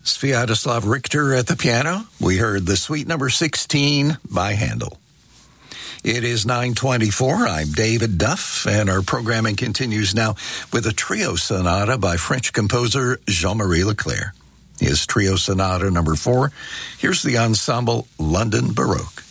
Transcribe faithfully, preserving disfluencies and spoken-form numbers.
Sviatoslav Richter at the piano. We heard the Suite number sixteen by Handel. It is nine twenty-four. I'm David Duff, and our programming continues now with a trio sonata by French composer Jean-Marie Leclerc. His trio sonata number four. Here's the ensemble London Baroque.